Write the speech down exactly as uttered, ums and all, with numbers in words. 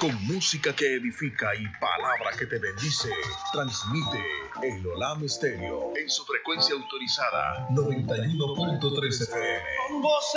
Con música que edifica y palabra que te bendice, transmite el Olam Stereo en su frecuencia autorizada noventa y uno punto tres F M.